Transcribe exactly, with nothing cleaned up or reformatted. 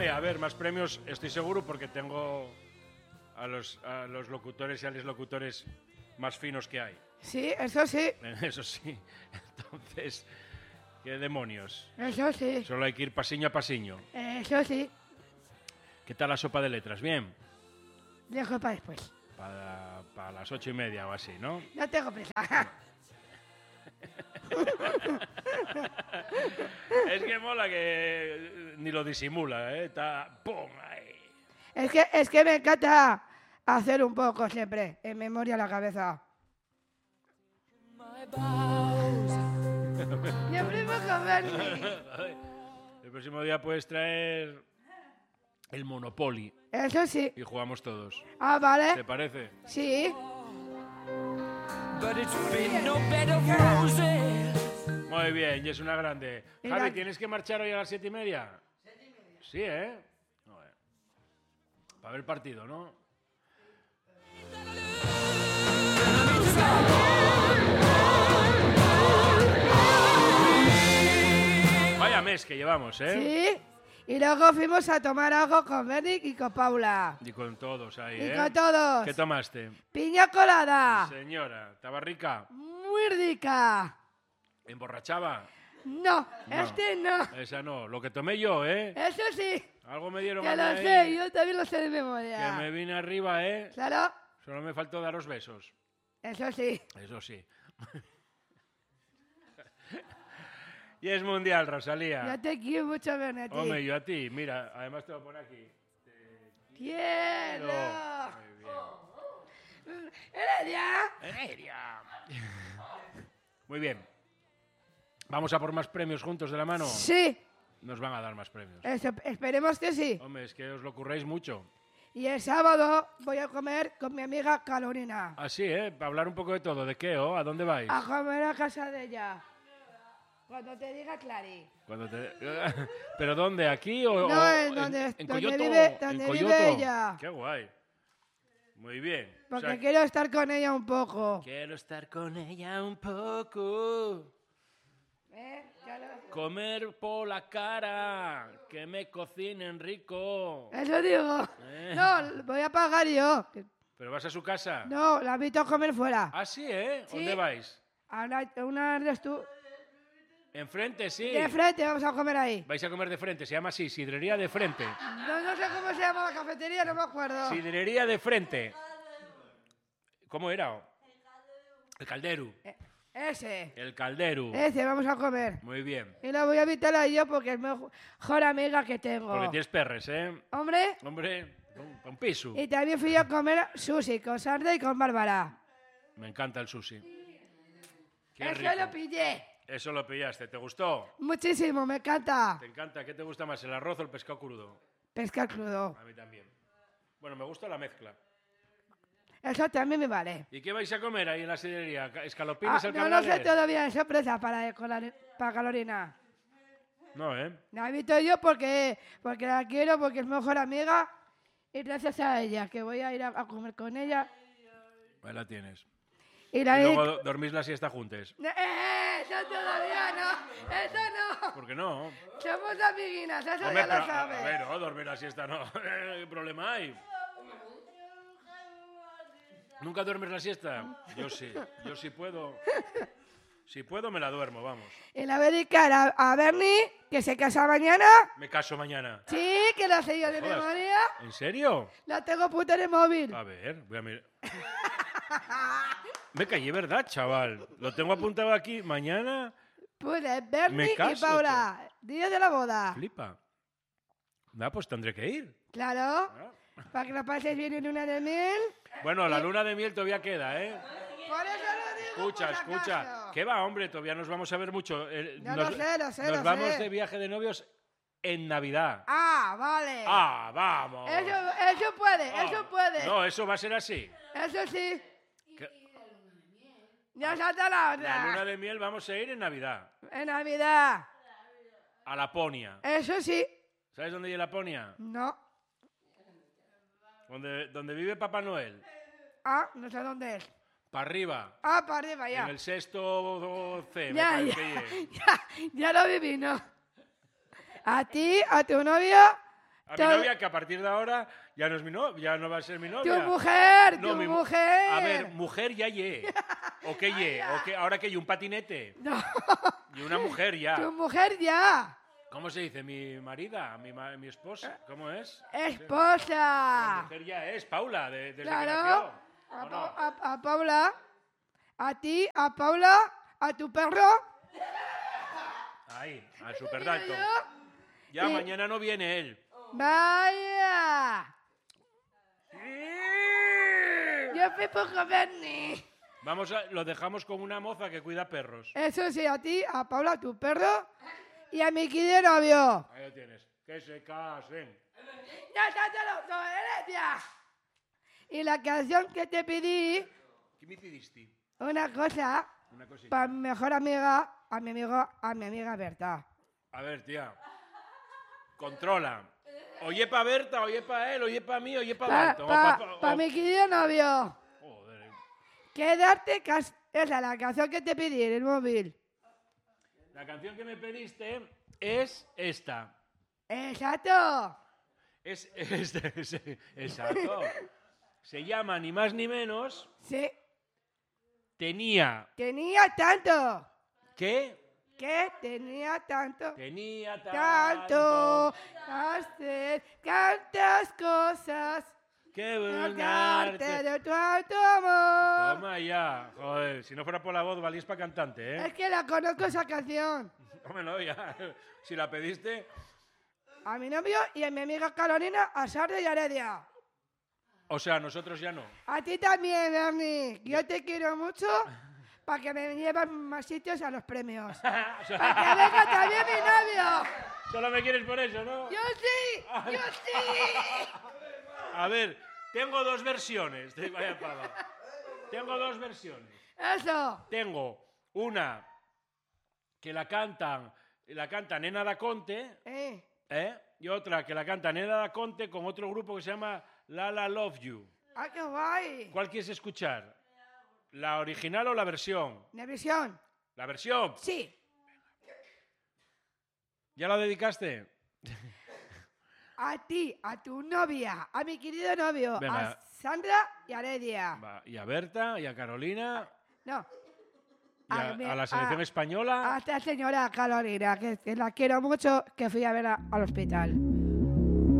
Hombre, a ver, más premios estoy seguro porque tengo a los, a los locutores y a los locutores más finos que hay. Sí, eso sí. Eso sí. Entonces, ¿qué demonios? Eso sí. Solo hay que ir pasiño a pasiño. Eso sí. ¿Qué tal la sopa de letras? Bien. Dejo para después. Para, para las ocho y media o así, ¿no? No tengo prisa. Es que mola que ni lo disimula, ¿eh? Está ¡pum! Ahí. Es que, es que me encanta hacer un poco siempre, en memoria a la cabeza. Mi primo con Bernie. El próximo día puedes traer el Monopoly Eso sí. y jugamos todos. Ah, vale. ¿Te parece? Sí. Muy bien, y es una grande. Mira. Javi, ¿tienes que marchar hoy a las siete y media? Sí, ¿eh? Joder. Para ver el partido, ¿no? Vaya mes que llevamos, ¿eh? Sí. Y luego fuimos a tomar algo con Bernie y con Paula. Y con todos ahí, Y ¿eh? con todos. ¿Qué tomaste? Piña colada. Señora, ¿estaba rica? Muy rica. ¿Emborrachaba? No, No. este no. Esa no, lo que tomé yo, ¿eh? Eso sí. Algo me dieron Que a mí lo ahí, sé, yo también lo sé de que memoria. me vine arriba, ¿eh? Claro, Solo me faltó daros besos. eso sí. Eso sí. Y es mundial, Rosalía. Yo te quiero mucho, Bernie. Hombre, yo a ti. Mira, además te voy a poner aquí. ¡Quiero! Muy bien. ¡Heredia! Heredia. Muy bien. ¿Vamos a por más premios juntos de la mano? Sí, Nos van a dar más premios. eso, esperemos que sí. Hombre, es que os lo curráis mucho. Y el sábado voy a comer con mi amiga Carolina. Así, ¿eh? Para hablar un poco de todo. ¿De qué, oh? ¿A dónde vais? A comer a casa de ella. Cuando te diga Clary. Cuando te... ¿Pero dónde? ¿Aquí o, No, o en donde- en donde Coyoto? vive- ¿En donde Coyoto? vive ella. Qué guay. Muy bien. O Porque sea, quiero estar con ella un poco. quiero estar con ella un poco. ¿Eh? Ya lo- Comer por la cara. Que me cocinen rico. Eso digo. Eh. No, voy a pagar yo. ¿Pero vas a su casa? No, la invito a comer fuera. Ah, sí, ¿eh? Sí. ¿Dónde vais? A una, a una restu- Enfrente, sí. De frente vamos a comer ahí. Vais a comer de frente. Se llama así, sidrería de frente. No, no sé cómo se llama la cafetería, no me acuerdo. Sidrería de frente. ¿Cómo era? El caldero. Eh, Ese. El caldero. Ese vamos a comer. Muy bien. Y lo voy a invitar a yo porque es mi mejor amiga que tengo. Porque tienes perres, ¿eh? Hombre, Hombre, un, un piso. y también fui a comer sushi con Sandra y con Bárbara. Me encanta el sushi. Qué Eso rico. lo pillé. Eso lo pillaste. ¿Te gustó? Muchísimo, me encanta. ¿Te encanta? ¿Qué te gusta más, el arroz o el pescado crudo? Pescar crudo. A mí también. Bueno, me gusta la mezcla. Eso también me vale. ¿Y qué vais a comer ahí en la sidrería? ¿Escalopines Ah, al no lo sé cabrales? todavía, es sorpresa para, con la- para Carolina. No, ¿eh? La invito yo porque, porque la quiero, porque es mi mejor amiga. Y gracias a ella, que voy a ir a, a comer con ella. Ahí la tienes. Y la Y dedico- luego do- dormís la siesta juntos. ¡Eh! Eso todavía no. Eso no. ¿Por qué no? Somos amiguinas, eso Hombre, ya pero, lo a, sabes. a ver, no, dormir la siesta no. ¿Qué problema hay? ¿Nunca duermes la siesta? Yo sí, yo sí puedo. Si puedo, me la duermo, vamos. Y la voy a dedicar a, a Bernie, que se casa mañana. Me caso mañana. Sí, que lo sé yo de Jodas. memoria. ¿En serio? La tengo puta en el móvil. A ver, voy a mirar. Me callé, ¿verdad, chaval? Lo tengo apuntado aquí. Mañana, Pues es Me Bernie y caso, Paula. Día de la boda. flipa. Ah, pues tendré que ir. Claro. Ah. Para que lo pases bien en luna de miel. Bueno, la luna de miel todavía queda, ¿eh? Por eso lo digo. Escucha, por si escucha. acaso. ¿Qué va, hombre? Todavía nos vamos a ver mucho. Eh, Ya nos lo sé, lo sé, nos lo vamos sé. de viaje de novios en Navidad. Ah, vale. ¡Ah, vamos! Eso, eso puede, Ah. eso puede. No, eso va a ser así. Eso sí. Que- Ya salta la La luna otra. de miel vamos a ir en Navidad. En Navidad. A Laponia. Eso sí. ¿Sabes dónde hay Laponia? No. Donde, donde vive Papá Noel. Ah, no sé dónde es. Para arriba. Ah, para arriba En ya. el sexto C. me Ya, parece ya, que es. ya, ya lo viví, ¿no? A ti, a tu novio A mi Todo- novia, que a partir de ahora ya no es mi novia, ya no va a ser mi Tu novia. mujer, No, tu mi mu- mujer. A ver, mujer ya ye. ¿O qué ye? ¿O qué? ¿Ahora que ye? ¿Un patinete? No, Y una mujer ya. tu mujer ya. ¿Cómo se dice? ¿Mi marida? ¿Mi, ma- mi esposa? ¿Cómo es? Mi Esposa. mujer ya es, Paula, de- desde que Claro. nació. A, ¿O Pa- no? a- a Paula. A ti, a Paula, a tu perro. Ahí, al Digo Superdalton. yo. Ya Y- mañana no viene él. Vaya. Yo fui por comerme. Vamos a, lo dejamos con una moza que cuida perros. Eso sí, a ti, a Paula, a tu perro. Y a mi querido novio. Ahí lo tienes. Que se casen. Ya está, ya lo no, herencia. Y la canción que te pedí, ¿Qué me pidiste? una cosa, Una cosita. para mi mejor amiga, a mi amigo, a mi amiga Berta. A ver, tía. Controla. Oye pa' Berta, oye pa' él, oye pa' mí, oye pa' Para Dalton. o pa- pa- o- mi querido novio. Joder. Quedarte, cas- esa es la canción que te pedí en el móvil. La canción que me pediste es esta. Exacto. Es, es- es- exacto. Se llama ni más ni menos Sí, Tenía tenía tanto. que Que tenía tanto. tenía Tanto. tanto Hacer tantas cosas. que Darte burlarte. de tanto amor. Toma ya. Joder, si no fuera por la voz valías para cantante, ¿eh? Es que la conozco esa canción. Hombre, no, ya. Si la pediste. A mi novio y a mi amiga Carolina, a Sarde y a Heredia. O sea, nosotros ya no. A ti también, Bernie. Yo te quiero mucho para que me lleven más sitios a los premios. O sea, Para que venga también mi novio. solo me quieres por eso, ¿no? Yo sí, yo sí. A ver, tengo dos versiones. de- Vaya pava. Tengo dos versiones. Eso. Tengo una que la cantan, la canta Nena da Conte, Eh, ¿eh? Y otra que la canta Nena da Conte con otro grupo que se llama La La Love You. ¡Ah, qué guay! ¿Cuál quieres escuchar? ¿La original o la versión? ¿Nevisión? La versión. Sí. ¿Ya la dedicaste? A ti, a tu novia, a mi querido novio, Venga. a Sandra y a Heredia. Va, y a Berta, y a Carolina, No. y a, mi- a la selección a- española. A esta señora Carolina, que, que la quiero mucho, que fui a ver a- al hospital.